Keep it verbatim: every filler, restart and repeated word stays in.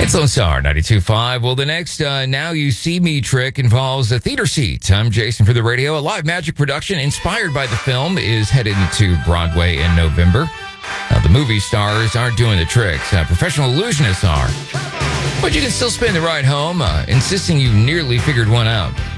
It's Lone Star ninety-two point five. Well, the next uh, Now You See Me trick involves a theater seat. I'm Jason for the radio. A live magic production inspired by the film is headed to Broadway in November. Now, the movie stars aren't doing the tricks. Uh, professional illusionists are. But you can still spin the ride home, uh, insisting you nearly figured one out.